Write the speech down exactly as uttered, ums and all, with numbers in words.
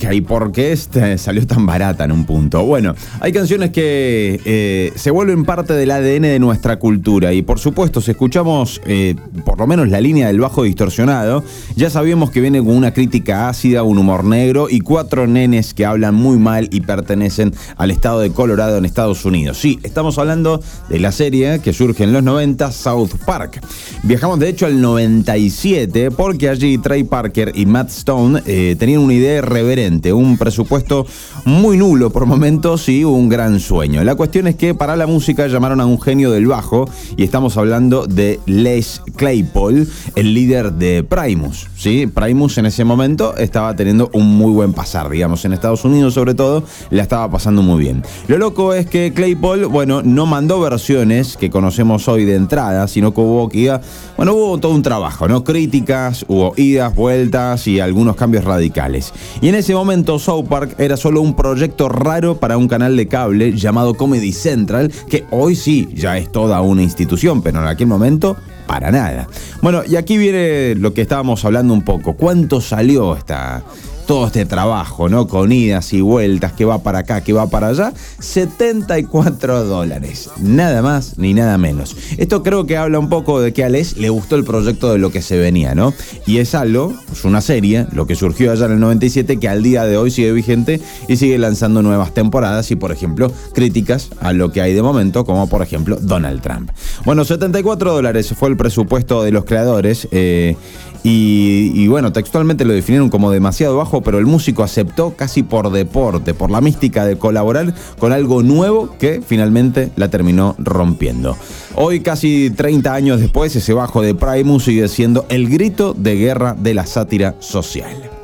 marcha y por qué este salió tan barata en un punto. Bueno, hay canciones que eh, se vuelven parte del A D N de nuestra cultura y por supuesto si escuchamos eh, por lo menos la línea del bajo distorsionado, ya sabíamos que viene con una crítica ácida, un humor negro y cuatro nenes que hablan muy mal y pertenecen al estado de Colorado en Estados Unidos. Sí, estamos hablando de la serie que surge en los noventa, South Park. Viajamos de hecho al noventa y siete porque allí Trey Parker y Matt Stone eh, tenían una idea irreverente, un presupuesto muy nulo por momentos y un gran sueño. La cuestión es que para la música llamaron a un genio del bajo y estamos hablando de Les Claypool, el líder de Primus. ¿Sí? Primus en ese momento estaba teniendo un muy buen pasar, digamos, en Estados Unidos sobre todo, la estaba pasando muy bien. Lo loco es que Claypool, bueno, no mandó versiones que conocemos hoy de entrada, sino que hubo que iba, bueno, hubo todo un trabajo, ¿no? Críticas, hubo idas, vueltas y algunos cambios radicales. Y en ese momento South Park era solo un proyecto raro para un canal de cable llamado Comedy Central, que hoy sí ya es toda una institución, pero en aquel momento para nada. Bueno, y aquí viene lo que estábamos hablando un poco. ¿Cuánto salió esta... todo este trabajo, ¿no? Con idas y vueltas, que va para acá, que va para allá, setenta y cuatro dólares. Nada más ni nada menos. Esto creo que habla un poco de que a Les le gustó el proyecto de lo que se venía, ¿no? Y es algo, es una serie, lo que surgió allá en el noventa y siete, que al día de hoy sigue vigente y sigue lanzando nuevas temporadas y, por ejemplo, críticas a lo que hay de momento, como por ejemplo Donald Trump. Bueno, setenta y cuatro dólares fue el presupuesto de los creadores eh, y, y bueno, textualmente lo definieron como demasiado bajo, pero el músico aceptó casi por deporte, por la mística de colaborar con algo nuevo que finalmente la terminó rompiendo. Hoy, casi treinta años después, ese bajo de Primus sigue siendo el grito de guerra de la sátira social.